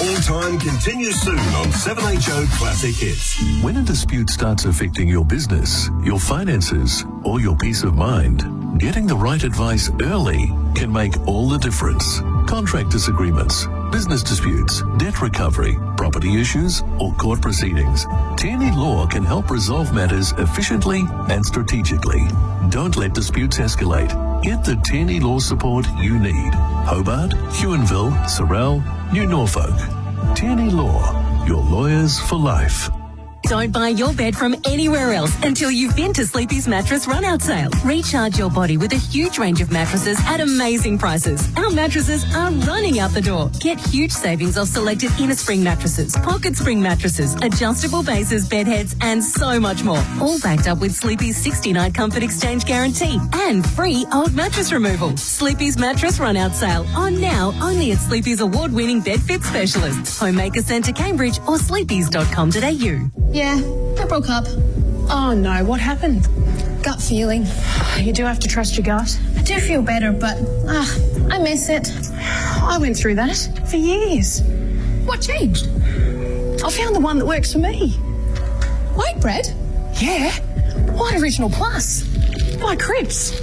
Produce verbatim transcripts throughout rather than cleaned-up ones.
All Time continues soon on seven H O Classic Hits. When a dispute starts affecting your business, your finances, or your peace of mind, getting the right advice early can make all the difference. Contract disagreements, business disputes, debt recovery, property issues, or court proceedings. Tierney Law can help resolve matters efficiently and strategically. Don't let disputes escalate. Get the Tierney Law support you need. Hobart, Huonville, Sorrel, New Norfolk. Tierney Law, your lawyers for life. Don't buy your bed from anywhere else until you've been to Sleepy's Mattress Run-Out Sale. Recharge your body with a huge range of mattresses at amazing prices. Our mattresses are running out the door. Get huge savings off selected inner spring mattresses, pocket spring mattresses, adjustable bases, bed heads, and so much more. All backed up with Sleepy's sixty-night comfort exchange guarantee and free old mattress removal. Sleepy's Mattress Run-Out Sale on now only at Sleepy's award-winning bed fit specialists, Homemaker Centre Cambridge or sleepys dot com dot a u. Yeah, I broke up. Oh no, what happened? Gut feeling. You do have to trust your gut. I do feel better, but ah, I miss it. I went through that for years. What changed? I found the one that works for me. White bread? Yeah, White Original Plus. By Cripps.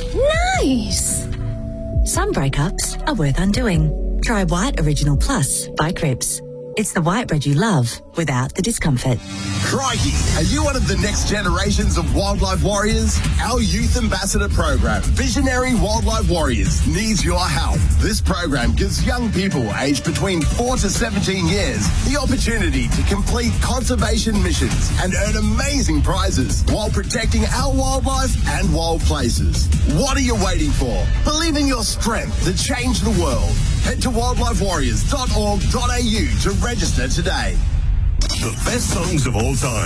Nice. Some breakups are worth undoing. Try White Original Plus by Cripps. It's the white bread you love without the discomfort. Crikey, are you one of the next generations of wildlife warriors? Our youth ambassador program, Visionary Wildlife Warriors, needs your help. This program gives young people aged between four to seventeen years the opportunity to complete conservation missions and earn amazing prizes while protecting our wildlife and wild places. What are you waiting for? Believe in your strength to change the world. Head to wildlife warriors dot org dot a u to register today. The best songs of all time.